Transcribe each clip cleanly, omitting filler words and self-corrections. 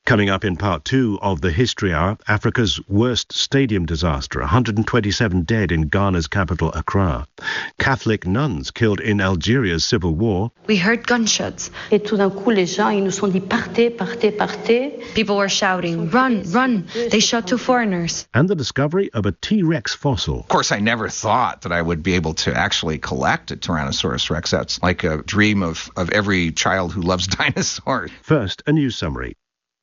Coming up in part 2 of the History Hour, Africa's worst stadium disaster, 127 dead in Ghana's capital, Accra. Catholic nuns killed in Algeria's civil war. We heard gunshots. Et tout d'un coup, les gens, ils nous sont dit, partez, partez, partez. People were shouting, run, run. They shot 2 foreigners. And the discovery of a T-Rex fossil. Of course, I never thought that I would be able to actually collect a Tyrannosaurus Rex. That's like a dream of every child who loves dinosaurs. First, a news summary.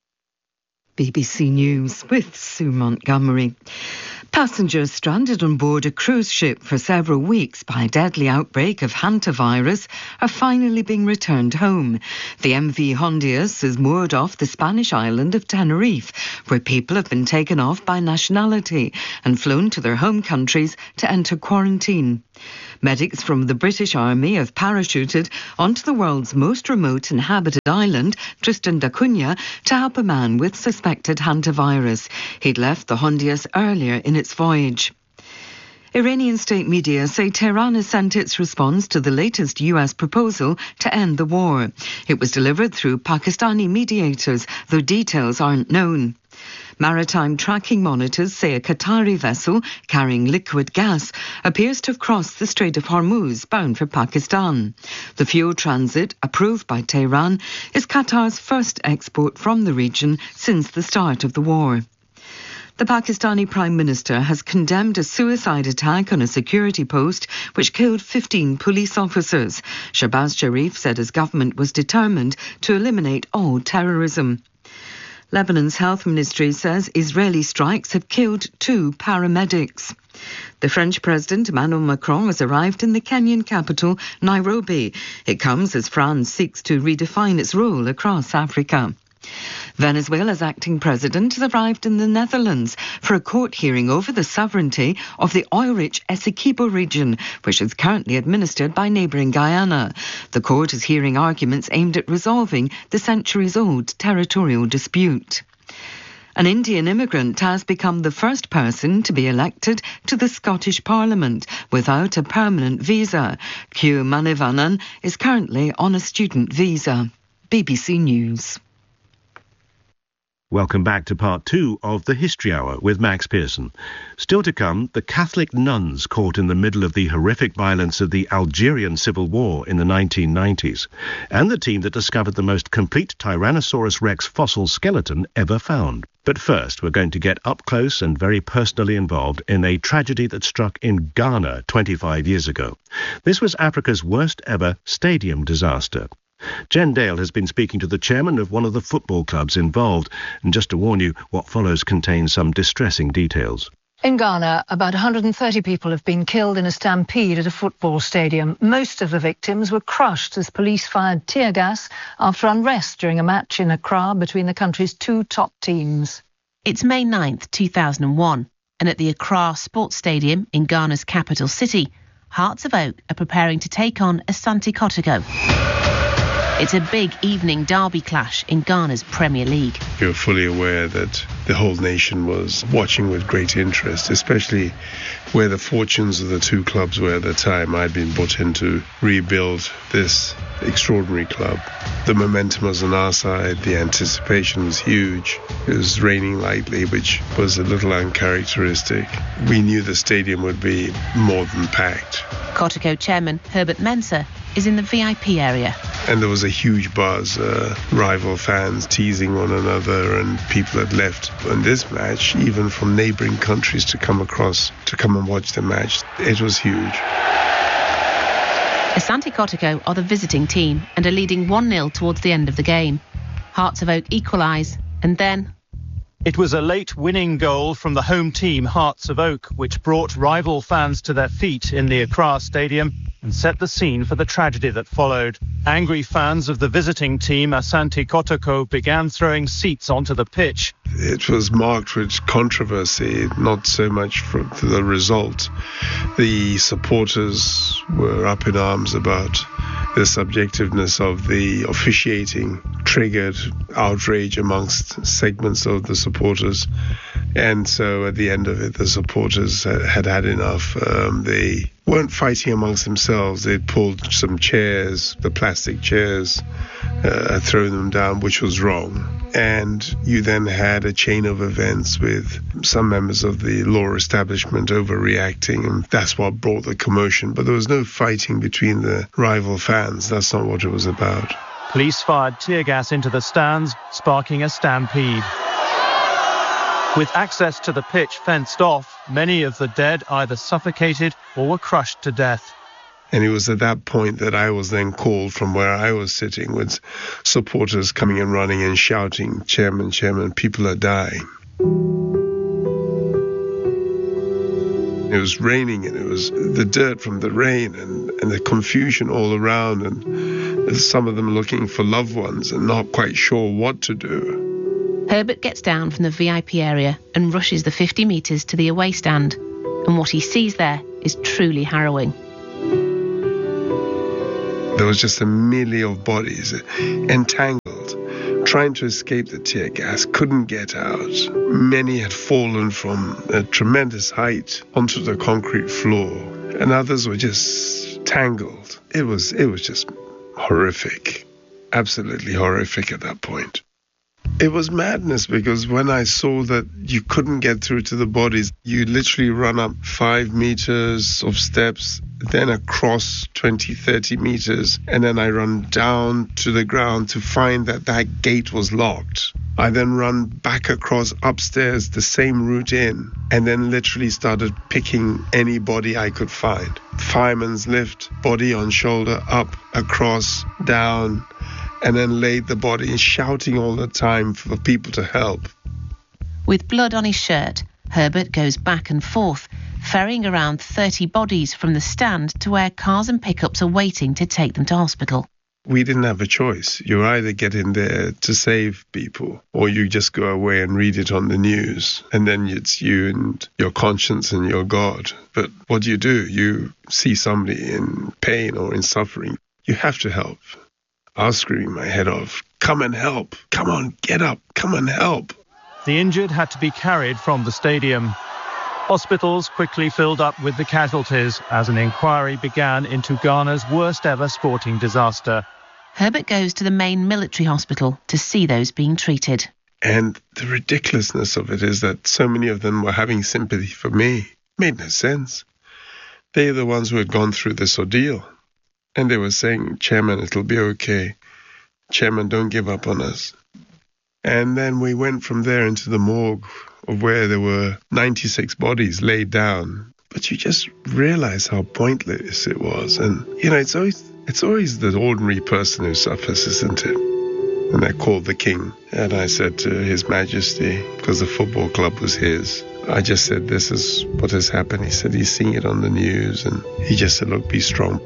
BBC News with Sue Montgomery. Passengers stranded on board a cruise ship for several weeks by a deadly outbreak of hantavirus are finally being returned home. The MV Hondias is moored off the Spanish island of Tenerife, where people have been taken off by nationality and flown to their home countries to enter quarantine. Medics from the British Army have parachuted onto the world's most remote inhabited island, Tristan da Cunha, to help a man with suspected hantavirus. He'd left the Hondias earlier in its voyage. Iranian state media say Tehran has sent its response to the latest US proposal to end the war. It was delivered through Pakistani mediators, though details aren't known. Maritime tracking monitors say a Qatari vessel carrying liquid gas appears to have crossed the Strait of Hormuz bound for Pakistan. The fuel transit, approved by Tehran, is Qatar's first export from the region since the start of the war. The Pakistani Prime Minister has condemned a suicide attack on a security post which killed 15 police officers. Shahbaz Sharif said his government was determined to eliminate all terrorism. Lebanon's health ministry says Israeli strikes have killed 2 paramedics. The French President Emmanuel Macron has arrived in the Kenyan capital, Nairobi. It comes as France seeks to redefine its role across Africa. Venezuela's acting president has arrived in the Netherlands for a court hearing over the sovereignty of the oil-rich Essequibo region, which is currently administered by neighbouring Guyana. The court is hearing arguments aimed at resolving the centuries-old territorial dispute. An Indian immigrant has become the first person to be elected to the Scottish Parliament without a permanent visa. Q Manivannan is currently on a student visa. BBC News. Welcome back to part 2 of the History Hour with Max Pearson. Still to come, the Catholic nuns caught in the middle of the horrific violence of the Algerian civil war in the 1990s, and the team that discovered the most complete Tyrannosaurus Rex fossil skeleton ever found. But first, we're going to get up close and very personally involved in a tragedy that struck in Ghana 25 years ago. This was Africa's worst ever stadium disaster. Jen Dale has been speaking to the chairman of one of the football clubs involved, and just to warn you, what follows contains some distressing details. In Ghana, about 130 people have been killed in a stampede at a football stadium. Most of the victims were crushed as police fired tear gas after unrest during a match in Accra between the country's 2 top teams. It's May 9th, 2001, and at the Accra Sports Stadium in Ghana's capital city, Hearts of Oak are preparing to take on Asante Kotoko. It's a big evening derby clash in Ghana's Premier League. You're fully aware that the whole nation was watching with great interest, especially where the fortunes of the 2 clubs were at the time. I'd been brought in to rebuild this extraordinary club. The momentum was on our side, the anticipation was huge. It was raining lightly, which was a little uncharacteristic. We knew the stadium would be more than packed. Kotoko chairman Herbert Mensah is in the VIP area. And there was a huge buzz, rival fans teasing one another, and people had left on this match, even from neighbouring countries, to come across to come and watch the match. It was huge. Asante Kotoko are the visiting team and are leading 1-0 towards the end of the game. Hearts of Oak equalise, and then... It was a late winning goal from the home team, Hearts of Oak, which brought rival fans to their feet in the Accra Stadium and set the scene for the tragedy that followed. Angry fans of the visiting team, Asante Kotoko, began throwing seats onto the pitch. It was marked with controversy, not so much for the result. The supporters were up in arms about the subjectiveness of the officiating, triggered outrage amongst segments of the supporters. And so at the end of it, the supporters had enough. They weren't fighting amongst themselves. They'd pulled some chairs, the plastic chairs, thrown them down, which was wrong. And you then had a chain of events with some members of the law establishment overreacting, and that's what brought the commotion. But there was no fighting between the rival fans. That's not what it was about. Police fired tear gas into the stands, sparking a stampede. With access to the pitch fenced off, many of the dead either suffocated or were crushed to death. And it was at that point that I was then called from where I was sitting, with supporters coming and running and shouting, "Chairman, Chairman, people are dying." It was raining, and it was the dirt from the rain and the confusion all around, and some of them looking for loved ones and not quite sure what to do. Herbert gets down from the VIP area and rushes the 50 metres to the away stand. And what he sees there is truly harrowing. There was just a melee of bodies, entangled, trying to escape the tear gas, couldn't get out. Many had fallen from a tremendous height onto the concrete floor, and others were just tangled. It was just horrific, absolutely horrific at that point. It was madness, because when I saw that you couldn't get through to the bodies, you literally run up 5 meters of steps, then across 20, 30 meters, and then I run down to the ground to find that gate was locked. I then run back across upstairs, the same route in, and then literally started picking any body I could find. Fireman's lift, body on shoulder, up, across, down, and then laid the body, shouting all the time for people to help. With blood on his shirt, Herbert goes back and forth, ferrying around 30 bodies from the stand to where cars and pickups are waiting to take them to hospital. We didn't have a choice. You either get in there to save people, or you just go away and read it on the news, and then it's you and your conscience and your God. But what do? You see somebody in pain or in suffering. You have to help. I was screaming my head off. Come and help. Come on, get up. Come and help. The injured had to be carried from the stadium. Hospitals quickly filled up with the casualties as an inquiry began into Ghana's worst ever sporting disaster. Herbert goes to the main military hospital to see those being treated. And the ridiculousness of it is that so many of them were having sympathy for me. Made no sense. They're the ones who had gone through this ordeal. And they were saying, "Chairman, it'll be okay. Chairman, don't give up on us." And then we went from there into the morgue, of where there were 96 bodies laid down. But you just realize how pointless it was. And, it's always the ordinary person who suffers, isn't it? And they're called the king. And I said to His Majesty, because the football club was his, I just said, "This is what has happened." He said he's seeing it on the news. And he just said, "Look, be strong."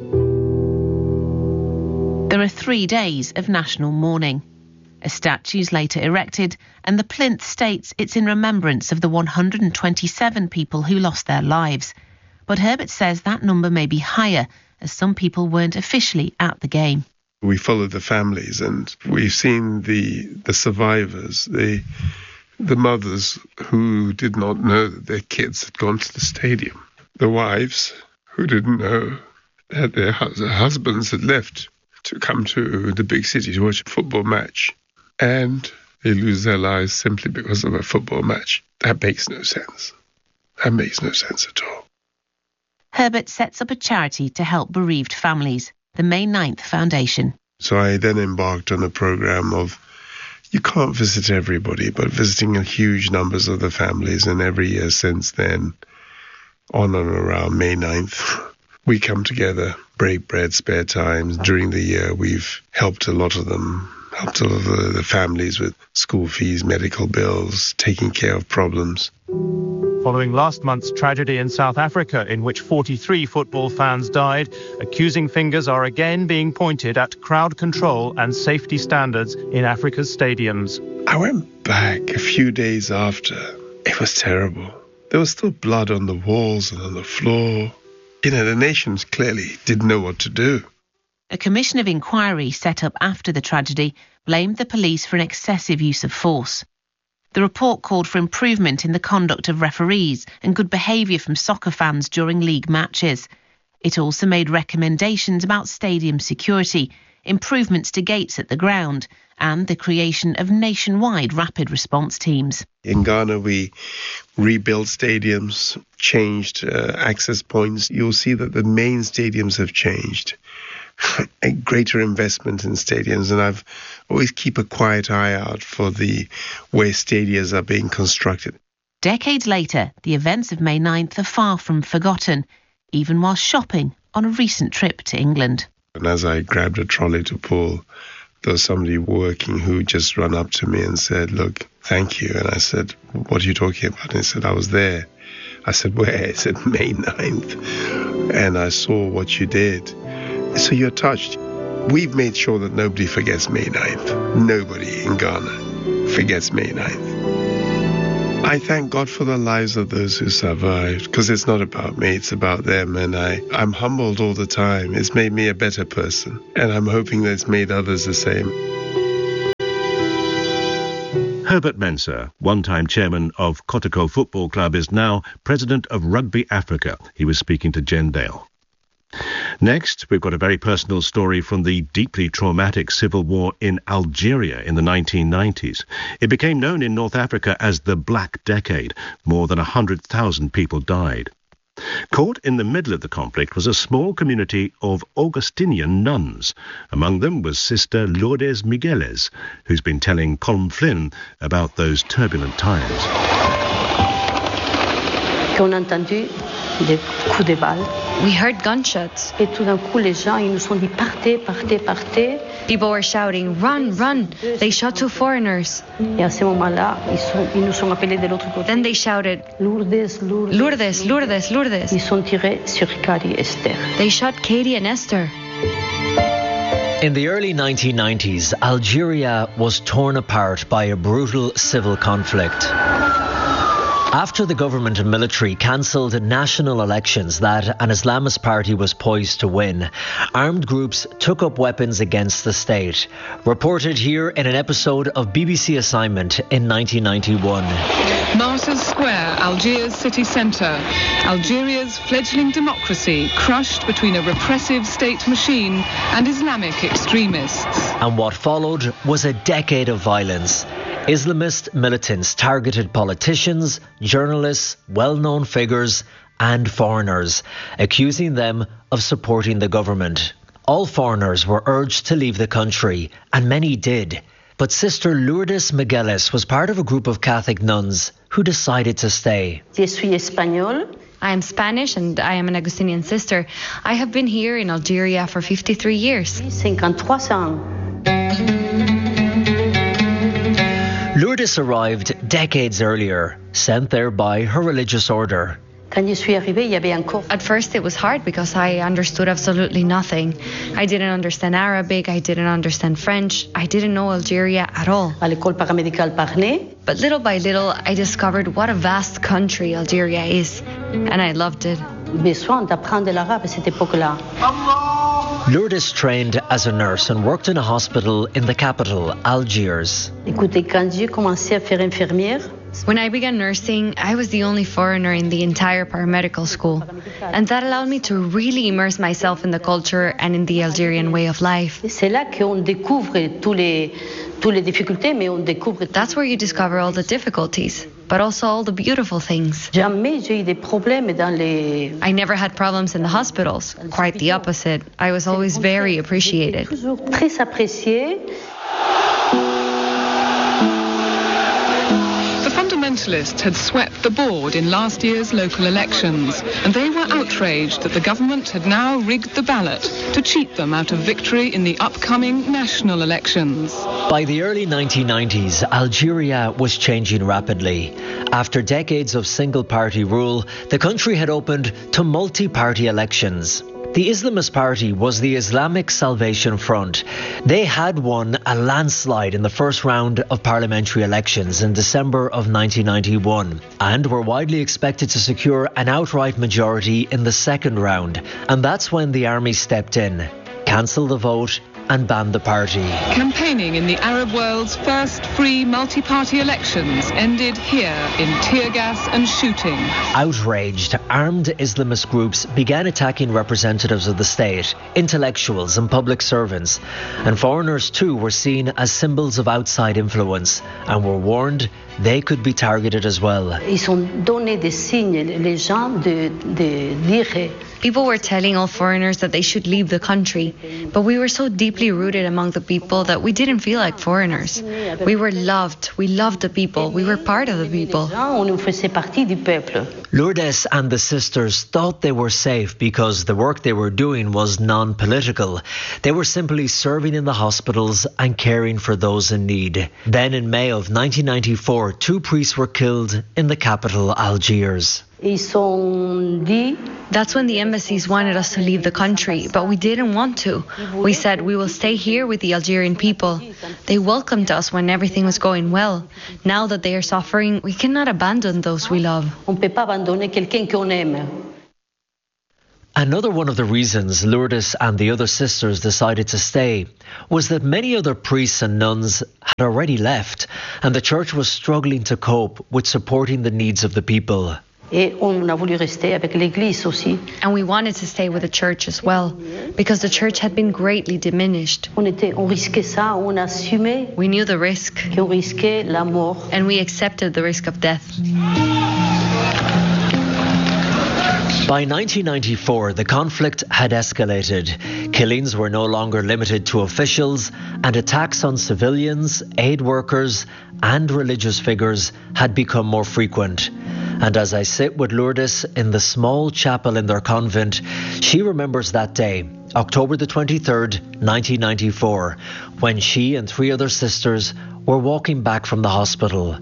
There are 3 days of national mourning. A statue is later erected, and the plinth states it's in remembrance of the 127 people who lost their lives. But Herbert says that number may be higher, as some people weren't officially at the game. We followed the families, and we've seen the survivors, the mothers who did not know that their kids had gone to the stadium, the wives who didn't know that their husbands had left to come to the big city to watch a football match, and they lose their lives simply because of a football match. That makes no sense. That makes no sense at all. Herbert sets up a charity to help bereaved families, the May 9th Foundation. So I then embarked on a program of, you can't visit everybody, but visiting huge numbers of the families, and every year since then, on and around May 9th, we come together, break bread, spare times. During the year, we've helped a lot of them, helped a lot of the families with school fees, medical bills, taking care of problems. Following last month's tragedy in South Africa, in which 43 football fans died, accusing fingers are again being pointed at crowd control and safety standards in Africa's stadiums. I went back a few days after. It was terrible. There was still blood on the walls and on the floor. The nations clearly didn't know what to do. A commission of inquiry set up after the tragedy blamed the police for an excessive use of force. The report called for improvement in the conduct of referees and good behaviour from soccer fans during league matches. It also made recommendations about stadium security, improvements to gates at the ground, and the creation of nationwide rapid response teams. In Ghana, we rebuilt stadiums, changed access points. You'll see that the main stadiums have changed. A greater investment in stadiums, and I've always keep a quiet eye out for the way stadiums are being constructed. Decades later, the events of May 9th are far from forgotten, even while shopping on a recent trip to England. And as I grabbed a trolley to pull, there was somebody working who just ran up to me and said, "Look, thank you." And I said, "What are you talking about?" And he said, "I was there." I said, "Where?" He said, "May 9th. And I saw what you did." So you're touched. We've made sure that nobody forgets May 9th. Nobody in Ghana forgets May 9th. I thank God for the lives of those who survived, because it's not about me, it's about them. And I'm humbled all the time. It's made me a better person. And I'm hoping that it's made others the same. Herbert Mensah, one-time chairman of Kotoko Football Club, is now president of Rugby Africa. He was speaking to Jen Dale. Next, we've got a very personal story from the deeply traumatic civil war in Algeria in the 1990s. It became known in North Africa as the Black Decade. More than 100,000 people died. Caught in the middle of the conflict was a small community of Augustinian nuns. Among them was Sister Lourdes Migueles, who's been telling Colm Flynn about those turbulent times. Qu'on a entendu des coups de balles. We heard gunshots. Et tout d'un coup, les gens, ils nous ont dit partez, partez, partez. People were shouting, run, run. They shot 2 foreigners. Et à ce moment-là, ils nous ont appelés de l'autre côté. Then they shouted, Lourdes, Lourdes. Lourdes, Lourdes, Lourdes. Ils ont tiré sur Carrie et Esther. They shot Katie and Esther. In the early 1990s, Algeria was torn apart by a brutal civil conflict. After the government and military cancelled national elections that an Islamist party was poised to win, armed groups took up weapons against the state. Reported here in an episode of BBC Assignment in 1991. Martyrs Square, Algiers city centre. Algeria's fledgling democracy crushed between a repressive state machine and Islamic extremists. And what followed was a decade of violence. Islamist militants targeted politicians, journalists, well-known figures and foreigners, accusing them of supporting the government. All foreigners were urged to leave the country, and many did. But Sister Lourdes Migueles was part of a group of Catholic nuns who decided to stay. Je suis espagnole. I am Spanish and I am an Augustinian sister. I have been here in Algeria for 53 years. 53 ans. Lourdes arrived decades earlier, sent there by her religious order. Quand je suis arrivée, il y avait encore... At first it was hard because I understood absolutely nothing. I didn't understand Arabic, I didn't understand French, I didn't know Algeria at all. À l'école paramédicale Parnay. But little by little, I discovered what a vast country Algeria is, and I loved it. Besoin d'apprendre l'arabe à cette époque-là. Lourdes trained as a nurse and worked in a hospital in the capital, Algiers. Écoutez, quand j'ai commencé à faire infirmière, when I began nursing, I was the only foreigner in the entire paramedical school. And that allowed me to really immerse myself in the culture and in the Algerian way of life. C'est là qu'on découvre toutes les difficultés, mais on découvre... That's where you discover all the difficulties, but also all the beautiful things. Jamais j'ai eu des problèmes dans les... I never had problems in the hospitals. Quite the opposite. I was always very appreciated. Toujours très apprécié. Fundamentalists had swept the board in last year's local elections, and they were outraged that the government had now rigged the ballot to cheat them out of victory in the upcoming national elections. By the early 1990s, Algeria was changing rapidly. After decades of single-party rule, the country had opened to multi-party elections. The Islamist party was the Islamic Salvation Front. They had won a landslide in the first round of parliamentary elections in December of 1991 and were widely expected to secure an outright majority in the second round. And that's when the army stepped in, cancelled the vote and banned the party. Campaigning in the Arab world's first free multi-party elections ended here in tear gas and shooting. Outraged, armed Islamist groups began attacking representatives of the state, intellectuals and public servants. And foreigners too were seen as symbols of outside influence and were warned they could be targeted as well. People were telling all foreigners that they should leave the country, but we were so deeply rooted among the people that we didn't feel like foreigners. We were loved. We loved the people. We were part of the people. Lourdes and the sisters thought they were safe because the work they were doing was non-political. They were simply serving in the hospitals and caring for those in need. Then in May of 1994, 2 priests were killed in the capital, Algiers. That's when the embassies wanted us to leave the country, but we didn't want to. We said we will stay here with the Algerian people. They welcomed us when everything was going well. Now that they are suffering, we cannot abandon those we love. Another one of the reasons Lourdes and the other sisters decided to stay was that many other priests and nuns had already left, and the church was struggling to cope with supporting the needs of the people. And we wanted to stay with the church as well, because the church had been greatly diminished. We knew the risk, and we accepted the risk of death. By 1994, the conflict had escalated. Killings were no longer limited to officials, and attacks on civilians, aid workers, and religious figures had become more frequent. And as I sit with Lourdes in the small chapel in their convent, she remembers that day, October the 23rd, 1994, when she and 3 other sisters were walking back from the hospital.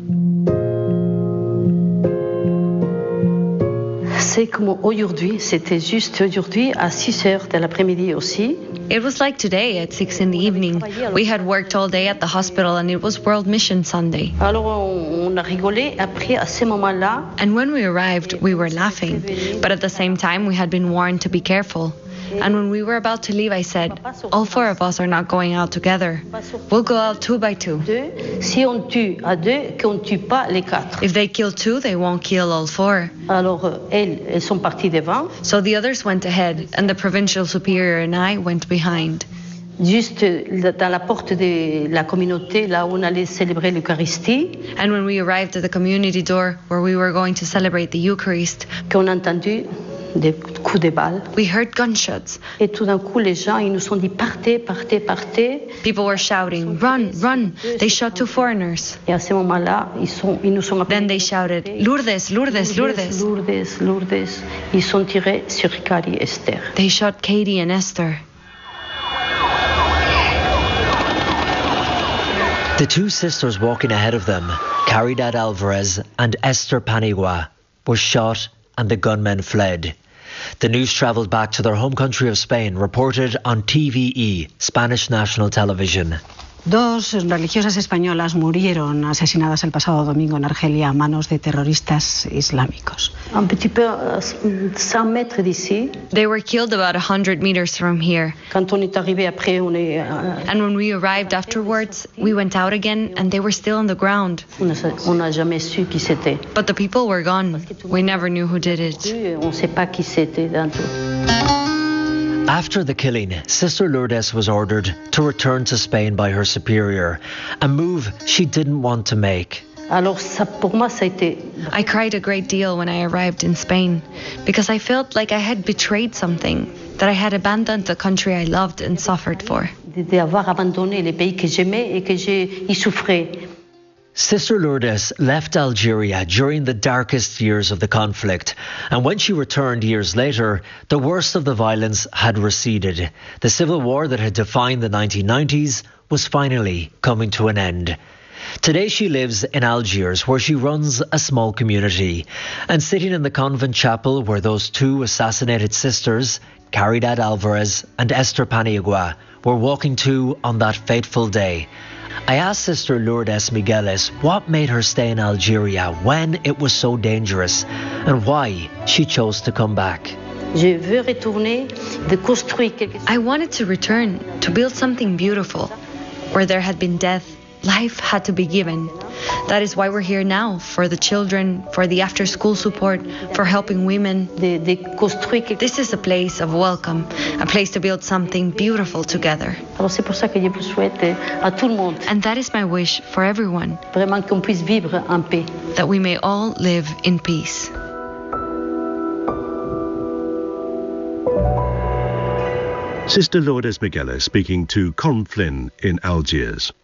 It was like today at 6 in the evening. We had worked all day at the hospital and it was World Mission Sunday. And when we arrived, we were laughing. But at the same time, we had been warned to be careful. And when we were about to leave, I said, all 4 of us are not going out together. We'll go out 2 by 2. If they kill 2, they won't kill all 4. So the others went ahead, and the provincial superior and I went behind. And when we arrived at the community door where we were going to celebrate the Eucharist, we heard gunshots. People were shouting, run, run. They shot 2 foreigners. Then they shouted, Lourdes, Lourdes, Lourdes. They shot Katie and Esther. The 2 sisters walking ahead of them, Caridad Alvarez and Esther Paniagua, were shot and the gunmen fled. The news travelled back to their home country of Spain, reported on TVE, Spanish national television. 2 religiosas españolas murieron asesinadas el pasado domingo en Argelia a manos de terroristas islámicos. They were killed about 100 meters from here. And when we arrived afterwards, we went out again and they were still on the ground. But the people were gone. We never knew who did it. After the killing, Sister Lourdes was ordered to return to Spain by her superior, a move she didn't want to make. I cried a great deal when I arrived in Spain, because I felt like I had betrayed something, that I had abandoned the country I loved and suffered for. Sister Lourdes left Algeria during the darkest years of the conflict, and when she returned years later, the worst of the violence had receded. The civil war that had defined the 1990s was finally coming to an end. Today she lives in Algiers, where she runs a small community, and sitting in the convent chapel where those 2 assassinated sisters, Caridad Alvarez and Esther Paniagua, were walking to on that fateful day. I asked Sister Lourdes Migueles what made her stay in Algeria when it was so dangerous and why she chose to come back. I wanted to return, to build something beautiful. Where there had been death, life had to be given. That is why we're here now, for the children, for the after-school support, for helping women. This is a place of welcome, a place to build something beautiful together. And that is my wish for everyone, that we may all live in peace. Sister Lourdes Miguel speaking to Colm Flynn in Algiers.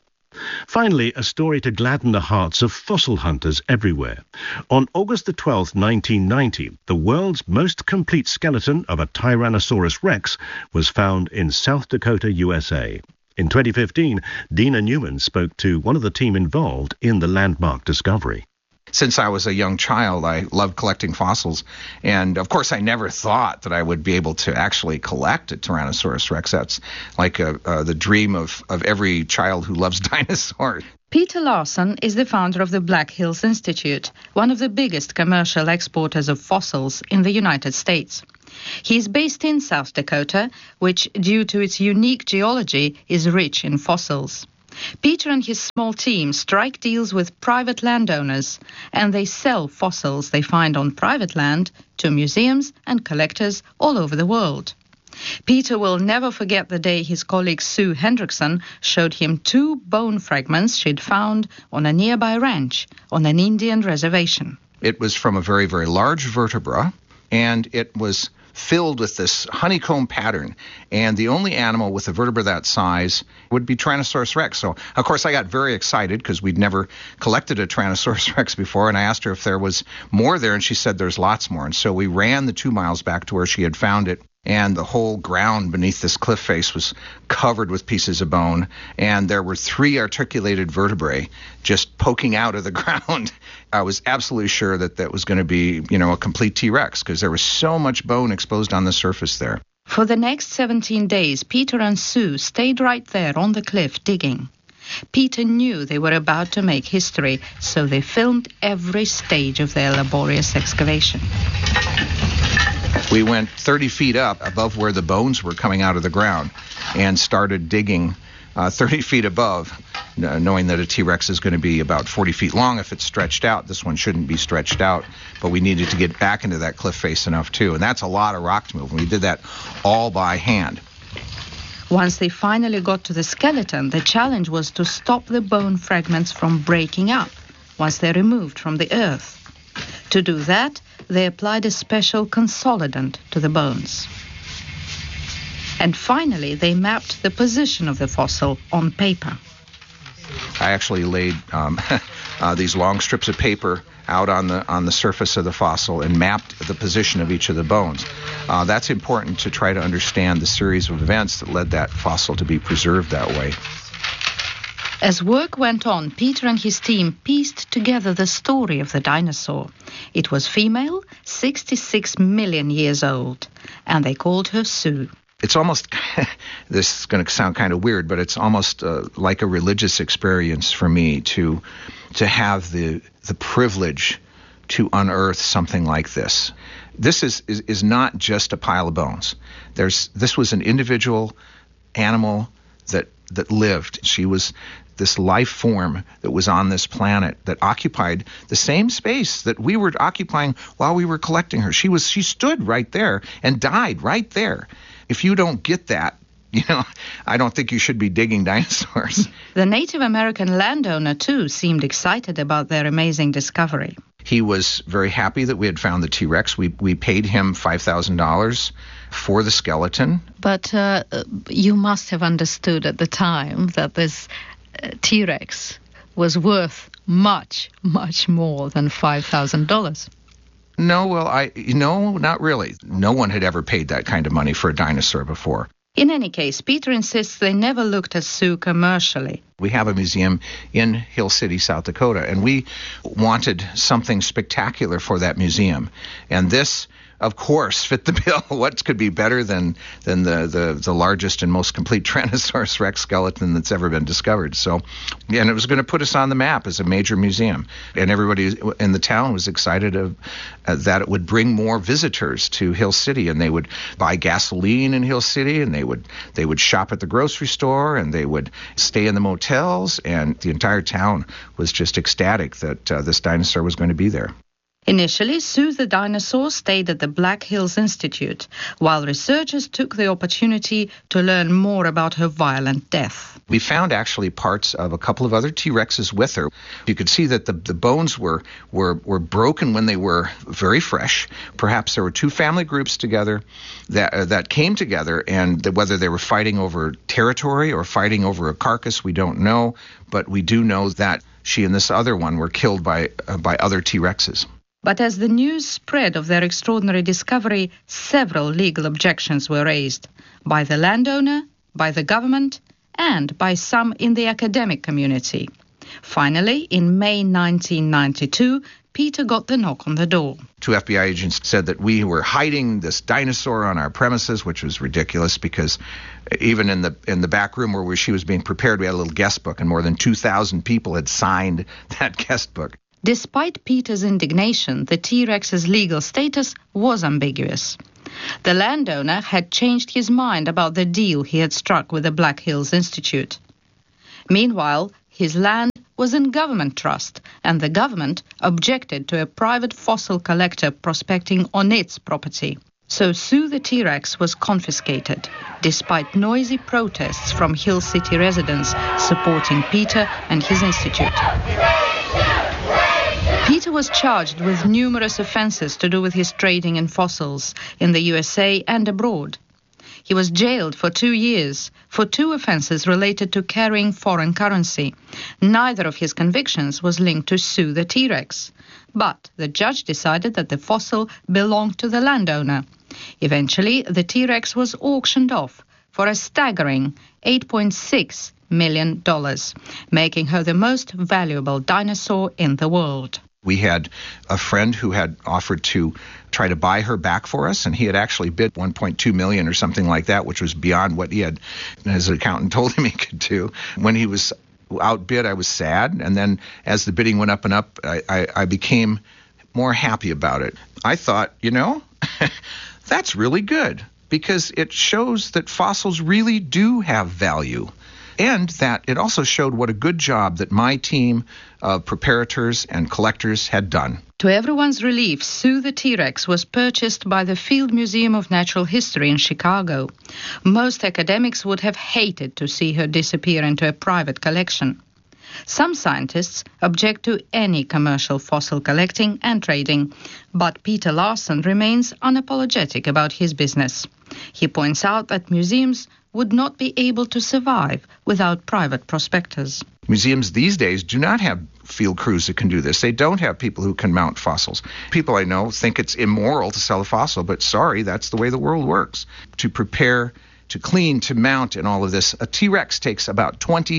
Finally, a story to gladden the hearts of fossil hunters everywhere. On August the 12th, 1990, the world's most complete skeleton of a Tyrannosaurus rex was found in South Dakota, USA. In 2015, Dina Newman spoke to one of the team involved in the landmark discovery. Since I was a young child, I loved collecting fossils. And, of course, I never thought that I would be able to actually collect a Tyrannosaurus rex. That's like the dream of every child who loves dinosaurs. Peter Larson is the founder of the Black Hills Institute, one of the biggest commercial exporters of fossils in the United States. He is based in South Dakota, which, due to its unique geology, is rich in fossils. Peter and his small team strike deals with private landowners, and they sell fossils they find on private land to museums and collectors all over the world. Peter will never forget the day his colleague Sue Hendrickson showed him 2 bone fragments she'd found on a nearby ranch on an Indian reservation. It was from a very, very large vertebra, and it was filled with this honeycomb pattern, and the only animal with a vertebra that size would be Tyrannosaurus rex. So, of course, I got very excited because we'd never collected a Tyrannosaurus rex before, and I asked her if there was more there, and she said there's lots more. And so we ran the 2 miles back to where she had found it, and the whole ground beneath this cliff face was covered with pieces of bone, and there were 3 articulated vertebrae just poking out of the ground. I was absolutely sure that that was going to be, a complete T-Rex, because there was so much bone exposed on the surface there. For the next 17 days, Peter and Sue stayed right there on the cliff digging. Peter knew they were about to make history, so they filmed every stage of their laborious excavation. We went 30 feet up above where the bones were coming out of the ground and started digging 30 feet above, knowing that a T-Rex is going to be about 40 feet long if it's stretched out. This one shouldn't be stretched out, but we needed to get back into that cliff face enough too. And that's a lot of rock to move. We did that all by hand. Once they finally got to the skeleton, the challenge was to stop the bone fragments from breaking up once they're removed from the earth. To do that, they applied a special consolidant to the bones. And finally, they mapped the position of the fossil on paper. I actually laid these long strips of paper out on the surface of the fossil and mapped the position of each of the bones. That's important to try to understand the series of events that led that fossil to be preserved that way. As work went on, Peter and his team pieced together the story of the dinosaur. It was female, 66 million years old, and they called her Sue. It's almost, this is going to sound kind of weird, but it's almost like a religious experience for me to have the privilege to unearth something like this. This is not just a pile of bones. This was an individual animal that lived. She was this life form that was on this planet that occupied the same space that we were occupying while we were collecting her. She stood right there and died right there. If you don't get that, I don't think you should be digging dinosaurs. The Native American landowner, too, seemed excited about their amazing discovery. He was very happy that we had found the T-Rex. We paid him $5,000 for the skeleton. But you must have understood at the time that this T-Rex was worth much, much more than $5,000. No, well, not really. No one had ever paid that kind of money for a dinosaur before. In any case, Peter insists they never looked at Sue commercially. We have a museum in Hill City, South Dakota, and we wanted something spectacular for that museum. And this of course, fit the bill. What could be better than the largest and most complete Tyrannosaurus Rex skeleton that's ever been discovered? So, and it was going to put us on the map as a major museum. And everybody in the town was excited that it would bring more visitors to Hill City, and they would buy gasoline in Hill City, and they would shop at the grocery store, and they would stay in the motels, and the entire town was just ecstatic that this dinosaur was going to be there. Initially, Sue the dinosaur stayed at the Black Hills Institute, while researchers took the opportunity to learn more about her violent death. We found actually parts of a couple of other T-Rexes with her. You could see that the bones were broken when they were very fresh. Perhaps there were two family groups together that came together, and whether they were fighting over territory or fighting over a carcass, we don't know. But we do know that she and this other one were killed by other T-Rexes. But as the news spread of their extraordinary discovery, several legal objections were raised by the landowner, by the government, and by some in the academic community. Finally, in May 1992, Peter got the knock on the door. Two FBI agents said that we were hiding this dinosaur on our premises, which was ridiculous because even in the back room where she was being prepared, we had a little guest book, and more than 2,000 people had signed that guest book. Despite Peter's indignation, the T-Rex's legal status was ambiguous. The landowner had changed his mind about the deal he had struck with the Black Hills Institute. Meanwhile, his land was in government trust, and the government objected to a private fossil collector prospecting on its property. So Sue the T-Rex was confiscated, despite noisy protests from Hill City residents supporting Peter and his institute. Peter was charged with numerous offences to do with his trading in fossils in the USA and abroad. He was jailed for 2 years for 2 offences related to carrying foreign currency. Neither of his convictions was linked to Sue the T-Rex, but the judge decided that the fossil belonged to the landowner. Eventually, the T-Rex was auctioned off for a staggering $8.6 million, making her the most valuable dinosaur in the world. We had a friend who had offered to try to buy her back for us, and he had actually bid $1.2 million or something like that, which was beyond what he had, his accountant told him he could do. When he was outbid, I was sad, and then as the bidding went up and up, I became more happy about it. I thought, that's really good, because it shows that fossils really do have value. And that it also showed what a good job that my team of preparators and collectors had done. To everyone's relief, Sue the T-Rex was purchased by the Field Museum of Natural History in Chicago. Most academics would have hated to see her disappear into a private collection. Some scientists object to any commercial fossil collecting and trading, but Peter Larson remains unapologetic about his business. He points out that museums would not be able to survive without private prospectors. Museums these days do not have field crews that can do this. They don't have people who can mount fossils. People I know think it's immoral to sell a fossil, but sorry, that's the way the world works. To prepare, to clean, to mount, and all of this, a T-Rex takes about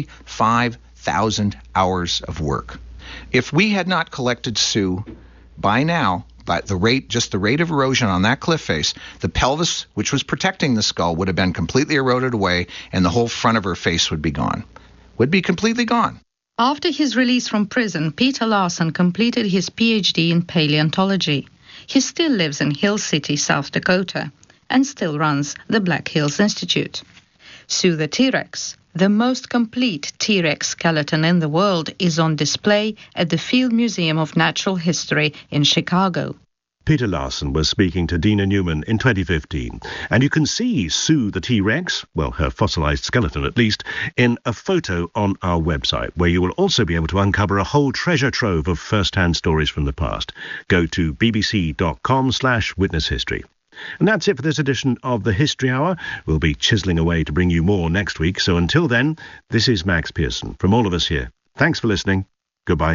25,000 hours of work. If we had not collected Sue by now, but the rate of erosion on that cliff face, the pelvis, which was protecting the skull, would have been completely eroded away, and the whole front of her face would be gone. Would be completely gone. After his release from prison, Peter Larson completed his PhD in paleontology. He still lives in Hill City, South Dakota, and still runs the Black Hills Institute. Sue the T-Rex, the most complete T-Rex skeleton in the world, is on display at the Field Museum of Natural History in Chicago. Peter Larson was speaking to Dina Newman in 2015, and you can see Sue the T-Rex, well, her fossilized skeleton at least, in a photo on our website, where you will also be able to uncover a whole treasure trove of first-hand stories from the past. Go to bbc.com/witness history. And that's it for this edition of the History Hour. We'll be chiseling away to bring you more next week, so until then, this is Max Pearson from all of us here. Thanks for listening. Goodbye.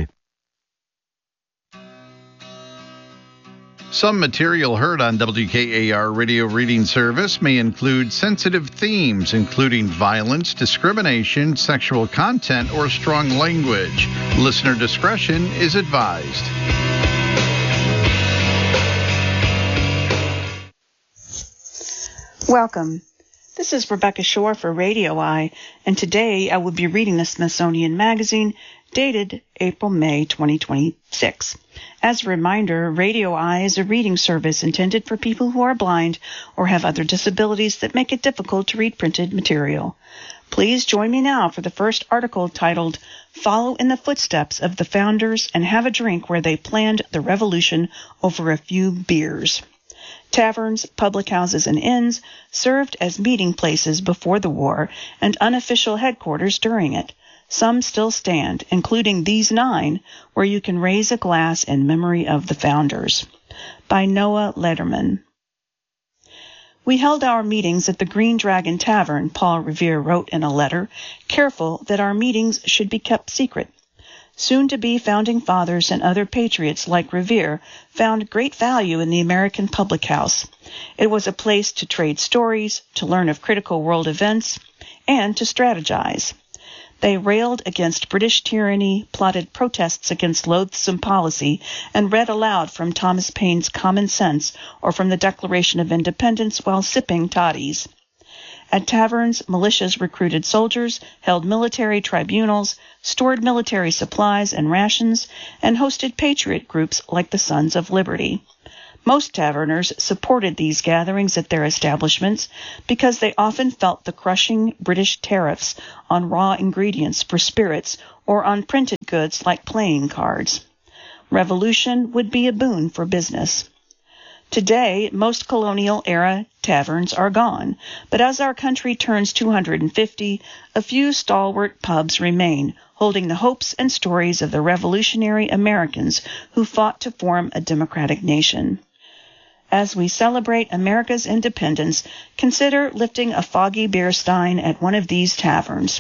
Some material heard on WKAR Radio Reading Service may include sensitive themes, including violence, discrimination, sexual content, or strong language. Listener discretion is advised. Welcome. This is Rebecca Shore for Radio Eye, and today I will be reading the Smithsonian Magazine dated April-May 2026. As a reminder, Radio Eye is a reading service intended for people who are blind or have other disabilities that make it difficult to read printed material. Please join me now for the first article titled, Follow in the Footsteps of the Founders and Have a Drink Where They Planned the Revolution Over a Few Beers. Taverns, public houses, and inns served as meeting places before the war and unofficial headquarters during it. Some still stand, including these 9, where you can raise a glass in memory of the founders. By Noah Lederman. We held our meetings at the Green Dragon Tavern, Paul Revere wrote in a letter, careful that our meetings should be kept secret. Soon-to-be founding fathers and other patriots like Revere found great value in the American public house. It was a place to trade stories, to learn of critical world events, and to strategize. They railed against British tyranny, plotted protests against loathsome policy, and read aloud from Thomas Paine's Common Sense or from the Declaration of Independence while sipping toddies. At taverns, militias recruited soldiers, held military tribunals, stored military supplies and rations, and hosted patriot groups like the Sons of Liberty. Most taverners supported these gatherings at their establishments because they often felt the crushing British tariffs on raw ingredients for spirits or on printed goods like playing cards. Revolution would be a boon for business. Today, most colonial-era taverns are gone, but as our country turns 250, a few stalwart pubs remain, holding the hopes and stories of the revolutionary Americans who fought to form a democratic nation. As we celebrate America's independence, consider lifting a foggy beer stein at one of these taverns.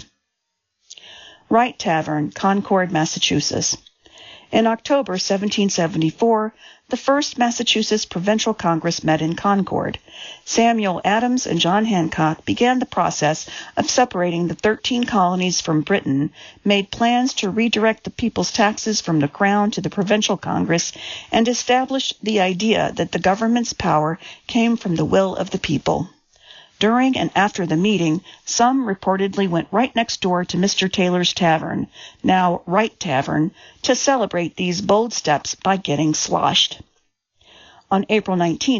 Wright Tavern, Concord, Massachusetts. In October 1774, the first Massachusetts Provincial Congress met in Concord. Samuel Adams and John Hancock began the process of separating the 13 colonies from Britain, made plans to redirect the people's taxes from the Crown to the Provincial Congress, and established the idea that the government's power came from the will of the people. During and after the meeting, some reportedly went right next door to Mr. Taylor's Tavern, now Wright Tavern, to celebrate these bold steps by getting sloshed. On April 19,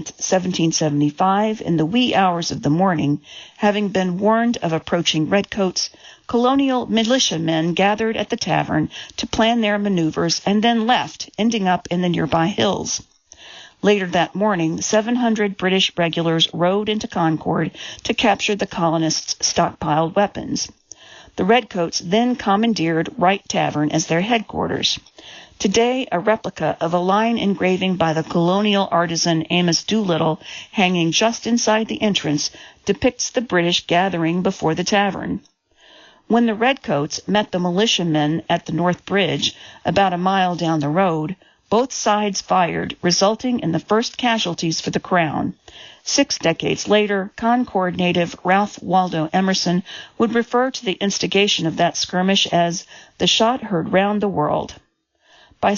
1775, in the wee hours of the morning, having been warned of approaching redcoats, colonial militiamen gathered at the tavern to plan their maneuvers and then left, ending up in the nearby hills. Later that morning, 700 British regulars rode into Concord to capture the colonists' stockpiled weapons. The redcoats then commandeered Wright Tavern as their headquarters. Today, a replica of a line engraving by the colonial artisan Amos Doolittle, hanging just inside the entrance, depicts the British gathering before the tavern. When the redcoats met the militiamen at the North Bridge, about a mile down the road, both sides fired, resulting in the first casualties for the Crown. 6 decades later, Concord native Ralph Waldo Emerson would refer to the instigation of that skirmish as the shot heard round the world. By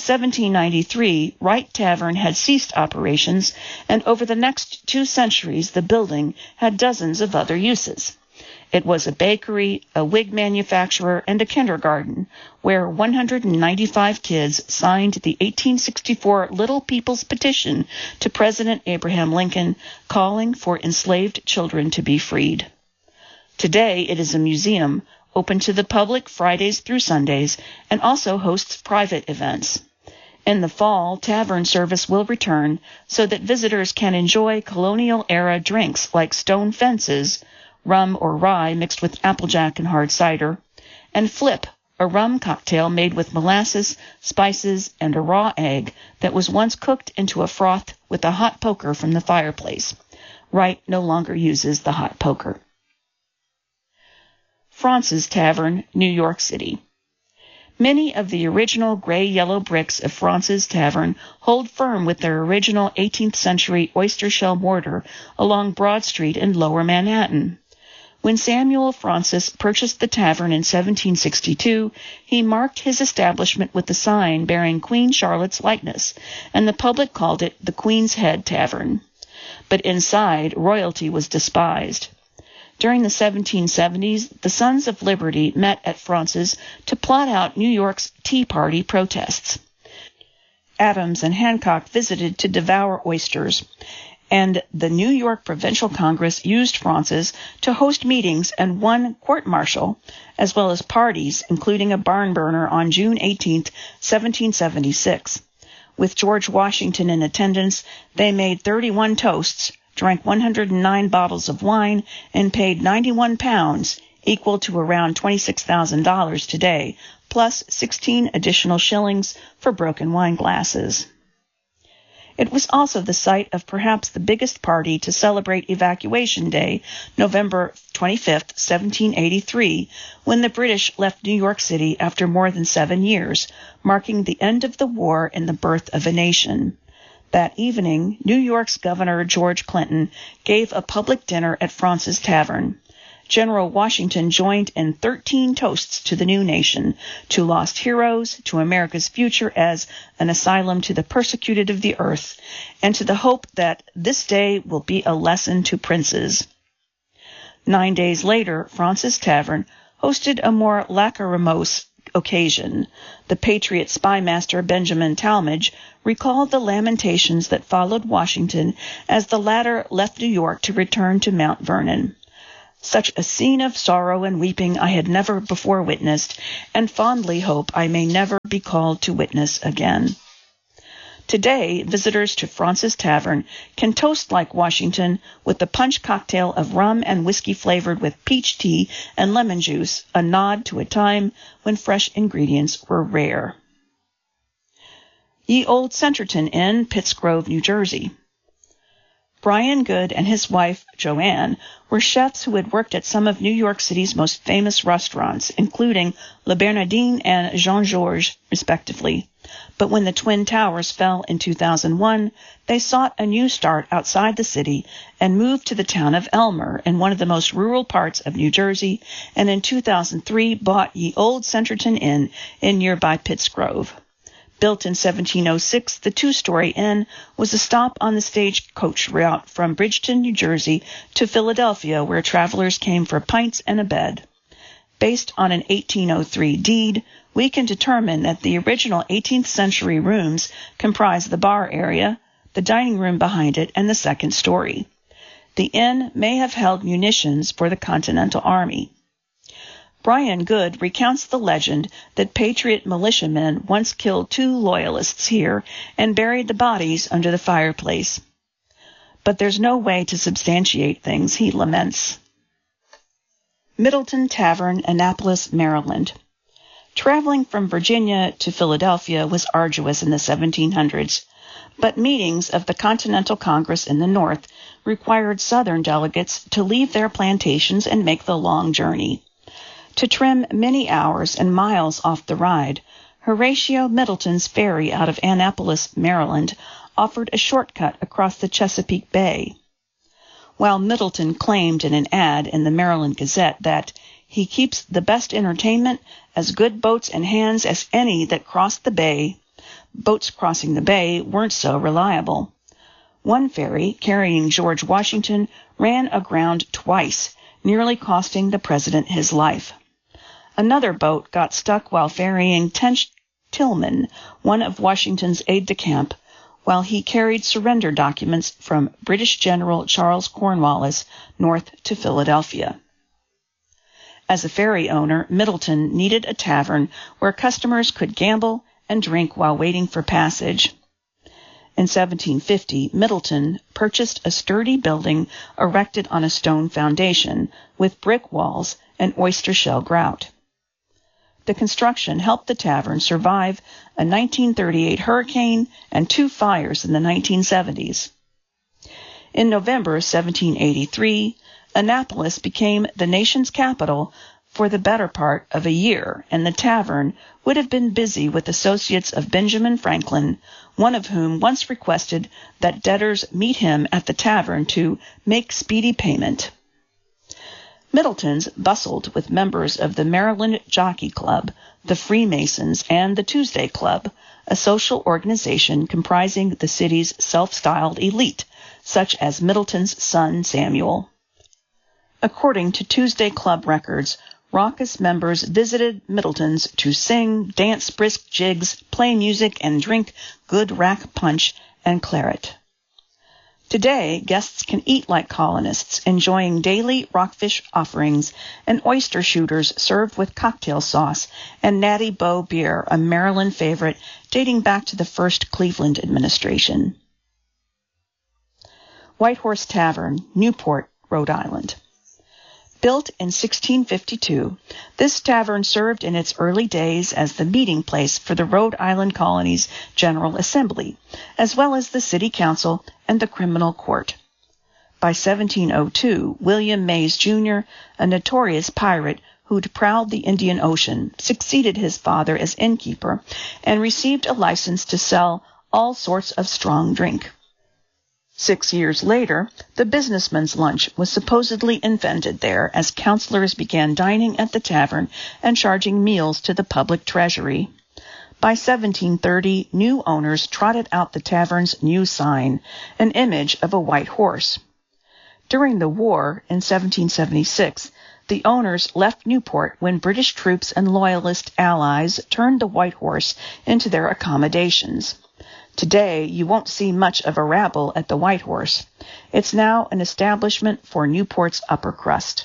1793, Wright Tavern had ceased operations, and over the next 2 centuries the building had dozens of other uses. It was a bakery, a wig manufacturer, and a kindergarten, where 195 kids signed the 1864 Little People's Petition to President Abraham Lincoln, calling for enslaved children to be freed. Today it is a museum, open to the public Fridays through Sundays, and also hosts private events. In the fall, tavern service will return so that visitors can enjoy colonial-era drinks like stone fences, rum or rye mixed with applejack and hard cider, and flip, a rum cocktail made with molasses, spices, and a raw egg that was once cooked into a froth with a hot poker from the fireplace. Wright no longer uses the hot poker. Fraunces Tavern, New York City. Many of the original gray-yellow bricks of Fraunces Tavern hold firm with their original 18th century oyster shell mortar along Broad Street in Lower Manhattan. When Samuel Fraunces purchased the tavern in 1762, he marked his establishment with a sign bearing Queen Charlotte's likeness, and the public called it the Queen's Head Tavern. but inside, royalty was despised. During the 1770s, the Sons of Liberty met at Fraunces to plot out New York's Tea Party protests. Adams and Hancock visited to devour oysters, and the New York Provincial Congress used Fraunces to host meetings and one court-martial, as well as parties, including a barn burner on June 18, 1776. With George Washington in attendance, they made 31 toasts, drank 109 bottles of wine, and paid £91, equal to around $26,000 today, plus 16 additional shillings for broken wine glasses. It was also the site of perhaps the biggest party to celebrate Evacuation Day, November 25, 1783, when the British left New York City after more than 7 years, marking the end of the war and the birth of a nation. That evening, New York's Governor George Clinton gave a public dinner at Fraunces Tavern. General Washington joined in 13 toasts to the new nation, to lost heroes, to America's future as an asylum to the persecuted of the earth, and to the hope that this day will be a lesson to princes. 9 days later, Fraunces Tavern hosted a more lachrymose occasion. The Patriot spymaster Benjamin Talmadge recalled the lamentations that followed Washington as the latter left New York to return to Mount Vernon. Such a scene of sorrow and weeping I had never before witnessed, and fondly hope I may never be called to witness again. Today, visitors to Fraunces Tavern can toast like Washington with the punch cocktail of rum and whiskey flavored with peach tea and lemon juice, a nod to a time when fresh ingredients were rare. Ye Old Centerton Inn, Pittsgrove, New Jersey. Brian Good and his wife, Joanne, were chefs who had worked at some of New York City's most famous restaurants, including Le Bernardin and Jean-Georges, respectively. But when the Twin Towers fell in 2001, they sought a new start outside the city and moved to the town of Elmer in one of the most rural parts of New Jersey, and in 2003 bought Ye Old Centerton Inn in nearby Pittsgrove. Built in 1706, the two-story inn was a stop on the stagecoach route from Bridgeton, New Jersey, to Philadelphia, where travelers came for pints and a bed. Based on an 1803 deed, we can determine that the original 18th century rooms comprise the bar area, the dining room behind it, and the second story. The inn may have held munitions for the Continental Army. Brian Good recounts the legend that Patriot militiamen once killed 2 loyalists here and buried the bodies under the fireplace. But there's no way to substantiate things, he laments. Middleton Tavern, Annapolis, Maryland. Traveling from Virginia to Philadelphia was arduous in the 1700s, but meetings of the Continental Congress in the North required Southern delegates to leave their plantations and make the long journey. To trim many hours and miles off the ride, Horatio Middleton's ferry out of Annapolis, Maryland, offered a shortcut across the Chesapeake Bay. While Middleton claimed in an ad in the Maryland Gazette that he keeps the best entertainment, as good boats and hands as any that crossed the bay, boats crossing the bay weren't so reliable. One ferry, carrying George Washington, ran aground twice, nearly costing the president his life. Another boat got stuck while ferrying Tench Tillman, one of Washington's aides-de-camp, while he carried surrender documents from British General Charles Cornwallis north to Philadelphia. As a ferry owner, Middleton needed a tavern where customers could gamble and drink while waiting for passage. In 1750, Middleton purchased a sturdy building erected on a stone foundation with brick walls and oyster shell grout. The construction helped the tavern survive a 1938 hurricane and 2 fires in the 1970s. In November 1783, Annapolis became the nation's capital for the better part of a year, and the tavern would have been busy with associates of Benjamin Franklin, one of whom once requested that debtors meet him at the tavern to make speedy payment. Middleton's bustled with members of the Maryland Jockey Club, the Freemasons, and the Tuesday Club, a social organization comprising the city's self-styled elite, such as Middleton's son Samuel. According to Tuesday Club records, raucous members visited Middleton's to sing, dance brisk jigs, play music, and drink good rack punch and claret. Today, guests can eat like colonists, enjoying daily rockfish offerings and oyster shooters served with cocktail sauce and Natty Boh beer, a Maryland favorite dating back to the first Cleveland administration. White Horse Tavern, Newport, Rhode Island. Built in 1652, this tavern served in its early days as the meeting place for the Rhode Island Colony's General Assembly, as well as the City Council and the Criminal Court. By 1702, William Mays, Jr., a notorious pirate who'd prowled the Indian Ocean, succeeded his father as innkeeper and received a license to sell all sorts of strong drink. 6 years later, the businessman's lunch was supposedly invented there as councilors began dining at the tavern and charging meals to the public treasury. By 1730, new owners trotted out the tavern's new sign, an image of a white horse. During the war, in 1776, the owners left Newport when British troops and Loyalist allies turned the White Horse into their accommodations. Today, you won't see much of a rabble at the White Horse. It's now an establishment for Newport's upper crust.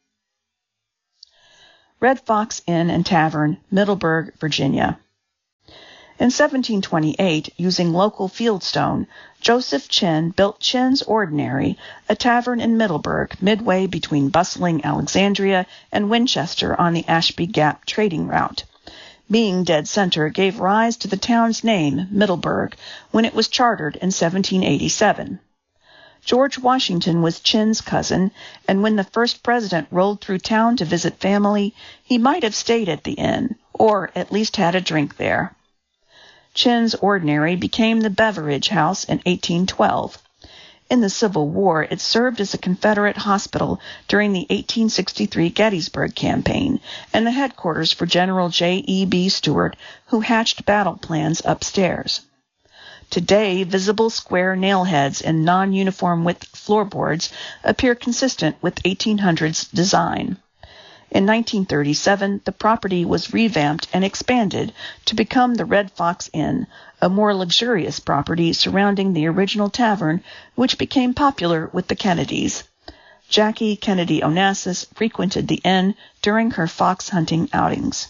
Red Fox Inn and Tavern, Middleburg, Virginia. In 1728, using local fieldstone, Joseph Chinn built Chinn's Ordinary, a tavern in Middleburg, midway between bustling Alexandria and Winchester on the Ashby Gap trading route. Being dead center gave rise to the town's name, Middleburg, when it was chartered in 1787. George Washington was Chinn's cousin, and when the first president rolled through town to visit family, he might have stayed at the inn, or at least had a drink there. Chinn's Ordinary became the Beveridge House in 1812. In the Civil War, it served as a Confederate hospital during the 1863 Gettysburg Campaign and the headquarters for General J.E.B. Stuart, who hatched battle plans upstairs. Today, visible square nailheads and non-uniform width floorboards appear consistent with 1800s design. In 1937, the property was revamped and expanded to become the Red Fox Inn, a more luxurious property surrounding the original tavern, which became popular with the Kennedys. Jackie Kennedy Onassis frequented the inn during her fox hunting outings.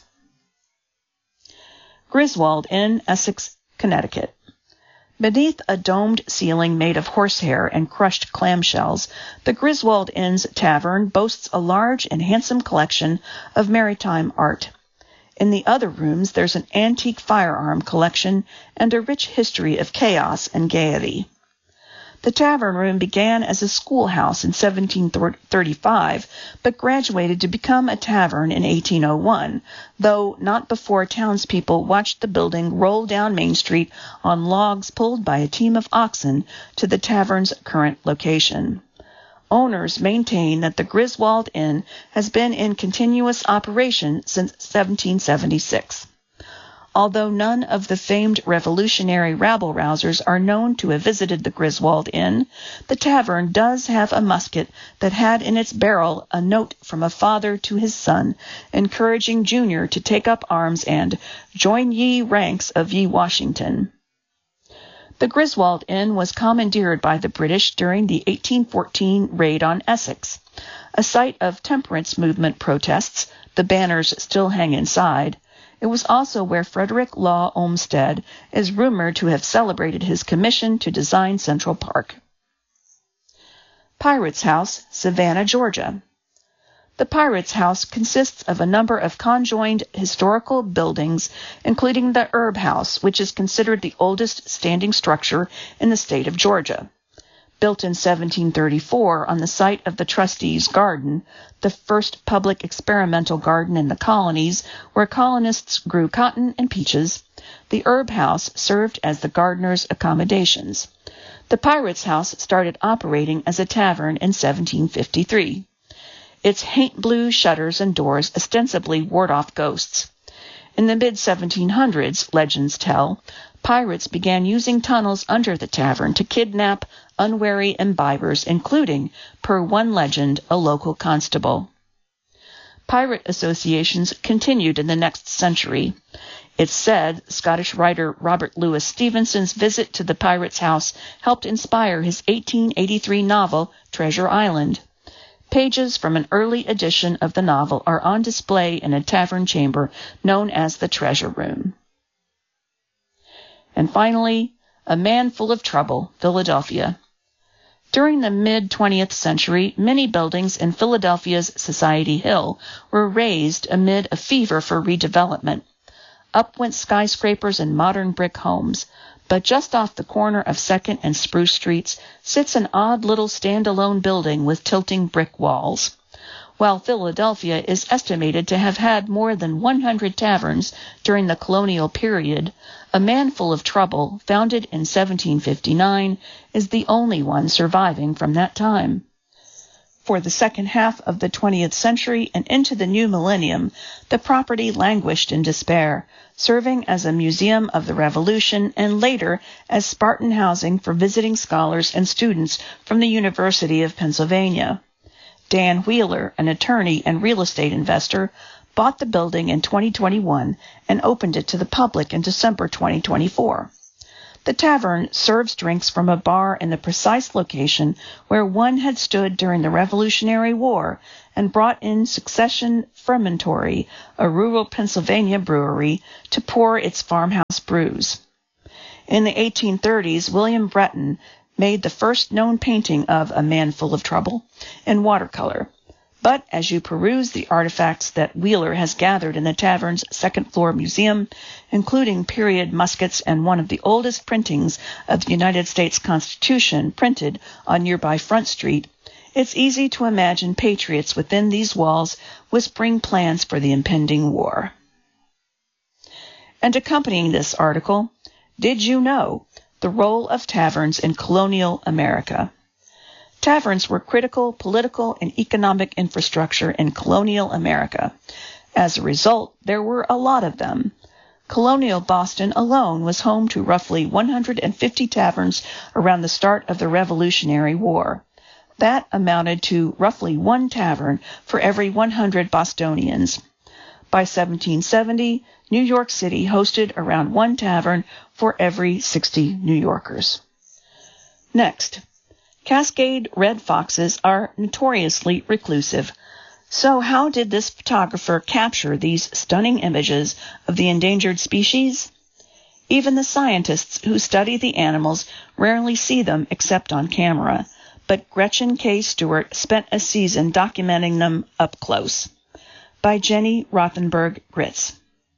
Griswold Inn, Essex, Connecticut. Beneath a domed ceiling made of horsehair and crushed clamshells, the Griswold Inn's tavern boasts a large and handsome collection of maritime art. In the other rooms, there's an antique firearm collection and a rich history of chaos and gaiety. The tavern room began as a schoolhouse in 1735, but graduated to become a tavern in 1801, though not before townspeople watched the building roll down Main Street on logs pulled by a team of oxen to the tavern's current location. Owners maintain that the Griswold Inn has been in continuous operation since 1776. Although none of the famed revolutionary rabble-rousers are known to have visited the Griswold Inn, the tavern does have a musket that had in its barrel a note from a father to his son, encouraging Junior to take up arms and join ye ranks of ye Washington. The Griswold Inn was commandeered by the British during the 1814 raid on Essex. A site of temperance movement protests, the banners still hang inside. It was also where Frederick Law Olmsted is rumored to have celebrated his commission to design Central Park. Pirates House, Savannah, Georgia. The Pirates House consists of a number of conjoined historical buildings, including the Herb House, which is considered the oldest standing structure in the state of Georgia. Built in 1734 on the site of the Trustees' Garden, the first public experimental garden in the colonies, where colonists grew cotton and peaches, the Herb House served as the gardeners' accommodations. The Pirates House started operating as a tavern in 1753. Its haint blue shutters and doors ostensibly ward off ghosts. In the mid-1700s, legends tell, pirates began using tunnels under the tavern to kidnap, unwary imbibers, including, per one legend, a local constable. Pirate associations continued in the next century. It's said Scottish writer Robert Louis Stevenson's visit to the pirate's house helped inspire his 1883 novel, Treasure Island. Pages from an early edition of the novel are on display in a tavern chamber known as the Treasure Room. And finally, A Man Full of Trouble, Philadelphia. During the mid-20th century, many buildings in Philadelphia's Society Hill were razed amid a fever for redevelopment. Up went skyscrapers and modern brick homes, but just off the corner of 2nd and Spruce Streets sits an odd little standalone building with tilting brick walls. While Philadelphia is estimated to have had more than 100 taverns during the colonial period, A Man Full of Trouble, founded in 1759, is the only one surviving from that time. For the second half of the 20th century and into the new millennium, the property languished in despair, serving as a museum of the Revolution and later as Spartan housing for visiting scholars and students from the University of Pennsylvania. Dan Wheeler, an attorney and real estate investor, bought the building in 2021 and opened it to the public in December 2024. The tavern serves drinks from a bar in the precise location where one had stood during the Revolutionary War and brought in Succession Fermentory, a rural Pennsylvania brewery, to pour its farmhouse brews. In the 1830s, William Breton made the first known painting of A Man Full of Trouble in watercolor. But as you peruse the artifacts that Wheeler has gathered in the tavern's second-floor museum, including period muskets and one of the oldest printings of the United States Constitution printed on nearby Front Street, it's easy to imagine patriots within these walls whispering plans for the impending war. And accompanying this article, Did You Know? The Role of Taverns in Colonial America. Taverns were critical political and economic infrastructure in colonial America. As a result, there were a lot of them. Colonial Boston alone was home to roughly 150 taverns around the start of the Revolutionary War. That amounted to roughly one tavern for every 100 Bostonians. By 1770, New York City hosted around one tavern for every 60 New Yorkers. Next, Cascade red foxes are notoriously reclusive. So how did this photographer capture these stunning images of the endangered species? Even the scientists who study the animals rarely see them except on camera, but Gretchen K. Stewart spent a season documenting them up close. By Jenny Rothenberg Gritz.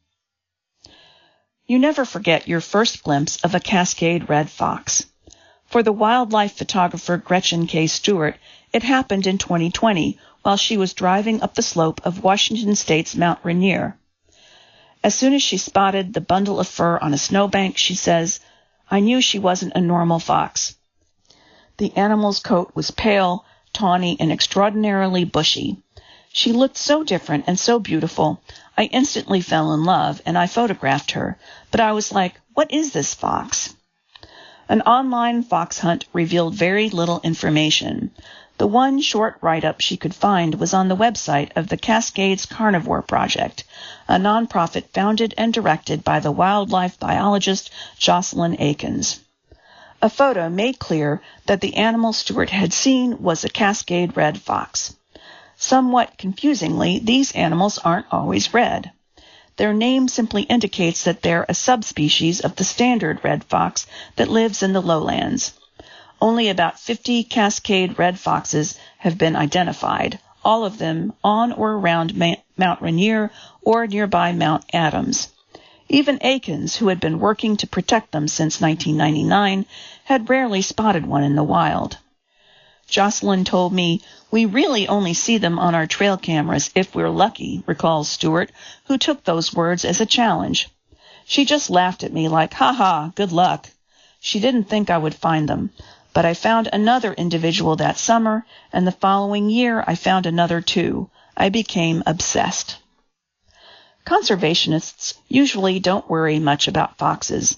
You never forget your first glimpse of a Cascade red fox. For the wildlife photographer Gretchen K. Stewart, it happened in 2020 while she was driving up the slope of Washington State's Mount Rainier. As soon as she spotted the bundle of fur on a snowbank, she says, "I knew she wasn't a normal fox." The animal's coat was pale, tawny, and extraordinarily bushy. She looked so different and so beautiful, I instantly fell in love, and I photographed her, but I was like, what is this fox? An online fox hunt revealed very little information. The one short write-up she could find was on the website of the Cascades Carnivore Project, a nonprofit founded and directed by the wildlife biologist Jocelyn Akins. A photo made clear that the animal Stewart had seen was a Cascade red fox. Somewhat confusingly, these animals aren't always red. Their name simply indicates that they're a subspecies of the standard red fox that lives in the lowlands. Only about 50 Cascade red foxes have been identified, all of them on or around Mount Rainier or nearby Mount Adams. Even Akins, who had been working to protect them since 1999, had rarely spotted one in the wild. Jocelyn told me, "We really only see them on our trail cameras if we're lucky," recalls Stewart, who took those words as a challenge. She just laughed at me like, "Ha ha, good luck." She didn't think I would find them, but I found another individual that summer, and the following year I found another too. I became obsessed. Conservationists usually don't worry much about foxes.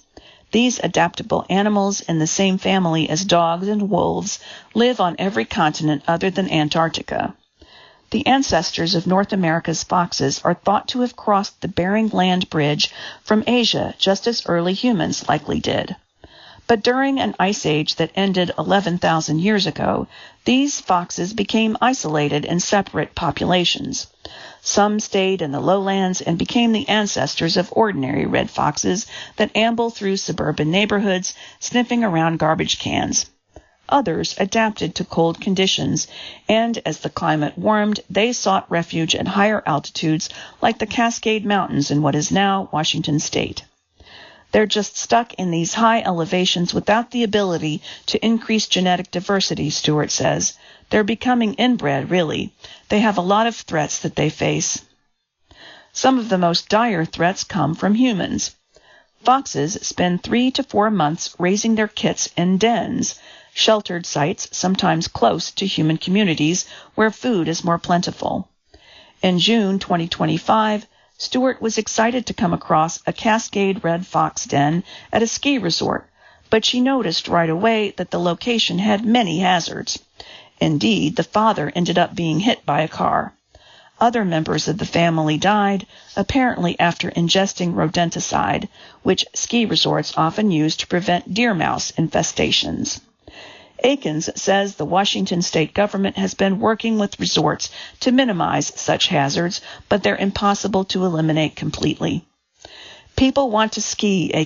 These adaptable animals, in the same family as dogs and wolves, live on every continent other than Antarctica. The ancestors of North America's foxes are thought to have crossed the Bering Land Bridge from Asia just as early humans likely did. But during an ice age that ended 11,000 years ago, these foxes became isolated in separate populations. Some stayed in the lowlands and became the ancestors of ordinary red foxes that amble through suburban neighborhoods, sniffing around garbage cans. Others adapted to cold conditions, and as the climate warmed, they sought refuge at higher altitudes like the Cascade Mountains in what is now Washington State. They're just stuck in these high elevations without the ability to increase genetic diversity, Stewart says. They're becoming inbred, really. They have a lot of threats that they face. Some of the most dire threats come from humans. Foxes spend 3 to 4 months raising their kits in dens, sheltered sites sometimes close to human communities where food is more plentiful. In June 2025, Stewart was excited to come across a Cascade red fox den at a ski resort, but she noticed right away that the location had many hazards. Indeed, the father ended up being hit by a car. Other members of the family died, apparently after ingesting rodenticide, which ski resorts often use to prevent deer mouse infestations. Akins says the Washington state government has been working with resorts to minimize such hazards, but they're impossible to eliminate completely. People want to ski,